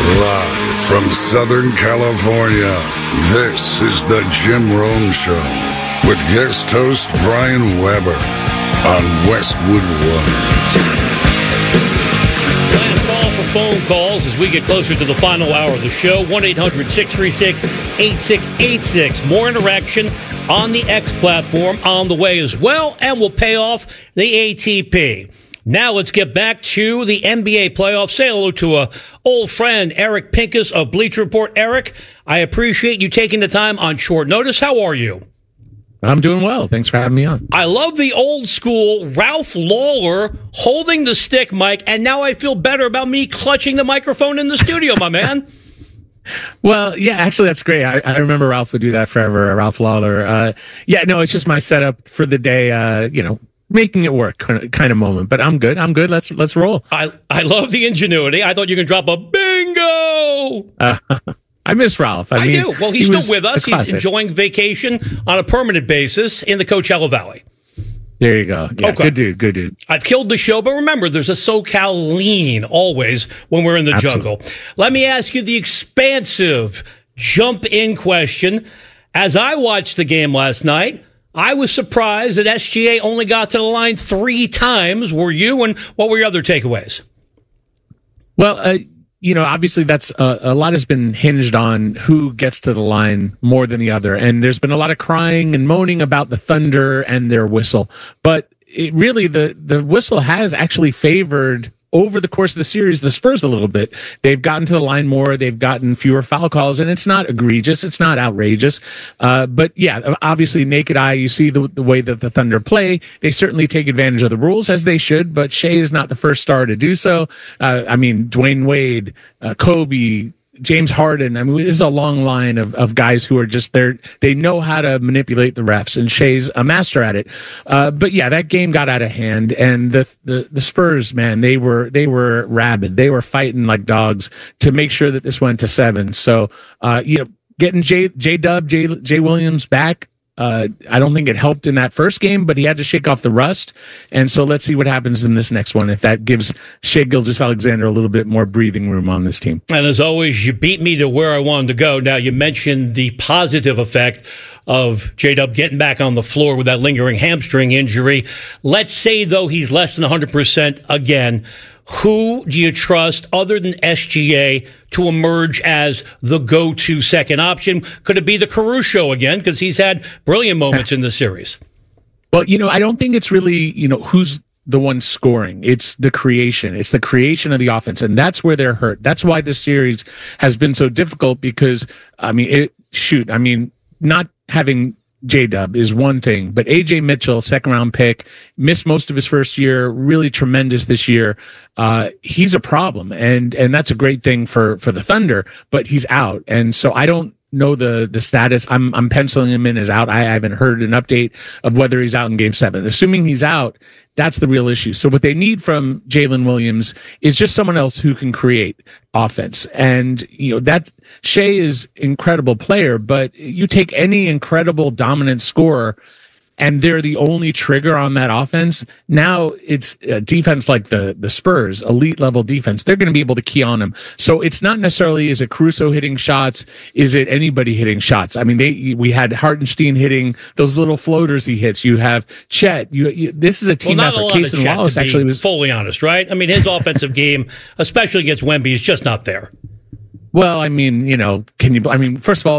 Live from Southern California, this is the Jim Rome Show with guest host Brian Weber on Westwood One. Last call for phone calls as we get closer to the final hour of the show. 1-800-636-8686. More interaction on the X platform on the way as well, and we'll pay off the ATP. Now let's get back to the NBA playoffs. Say hello to a old friend, Eric Pincus of Bleacher Report. Eric, I appreciate you taking the time on short notice. How are you? I'm doing well. Thanks for having me on. I love the old school Ralph Lawler holding the stick, Mike, and now I feel better about me clutching the microphone in the studio, my man. Well, yeah, actually, that's great. I remember Ralph would do that forever, Ralph Lawler. It's just my setup for the day, making it work kind of moment. But I'm good. Let's roll. I love the ingenuity. I thought you could drop a bingo. I miss Ralph. I do. Well, he's still with us. He's enjoying vacation on a permanent basis in the Coachella Valley. There you go. Yeah, okay. Good dude. I've killed the show, but remember, there's a SoCal lean always when we're in the jungle. Let me ask you the expansive jump-in question. As I watched the game last night, I was surprised that SGA only got to the line 3 times. Were you? And what were your other takeaways? Well, obviously that's a lot has been hinged on who gets to the line more than the other. And there's been a lot of crying and moaning about the Thunder and their whistle. But it really, the whistle has actually favored over the course of the series, the Spurs a little bit. They've gotten to the line more. They've gotten fewer foul calls, and it's not egregious. It's not outrageous. But yeah, obviously, naked eye, you see the way that the Thunder play. They certainly take advantage of the rules, as they should, but Shea is not the first star to do so. Dwayne Wade, Kobe, James Harden. This is a long line of guys who are just there. They know how to manipulate the refs, and Shea's a master at it. But yeah, that game got out of hand, and the Spurs, man, they were rabid. They were fighting like dogs to make sure that this went to 7. So, getting Jay Williams back. I don't think it helped in that first game, but he had to shake off the rust. And so let's see what happens in this next one, if that gives Shai Gilgeous-Alexander a little bit more breathing room on this team. And as always, you beat me to where I wanted to go. Now, you mentioned the positive effect of J-Dub getting back on the floor with that lingering hamstring injury. Let's say, though, he's less than 100% again. Who do you trust other than SGA to emerge as the go-to second option? Could it be the Caruso again? Because he's had brilliant moments in the series. Well, I don't think it's really, who's the one scoring. It's the creation. It's the creation of the offense. And that's where they're hurt. That's why this series has been so difficult because, not having J-Dub is one thing, but AJ Mitchell, second round pick, missed most of his first year, really tremendous this year. He's a problem, and that's a great thing for the Thunder, but he's out. And so I don't know the status. I'm penciling him in as out. I haven't heard an update of whether he's out in game 7. Assuming he's out, that's the real issue. So what they need from Jalen Williams is just someone else who can create offense. And, that Shea is incredible player, but you take any incredible dominant scorer and they're the only trigger on that offense. Now it's a defense like the Spurs, elite level defense. They're going to be able to key on them. So it's not necessarily, is it Caruso hitting shots? Is it anybody hitting shots? We had Hartenstein hitting those little floaters he hits. You have Chet. This is a team effort. Casey Wallace actually was fully honest, right? His offensive game, especially against Wemby, is just not there. Well, first of all,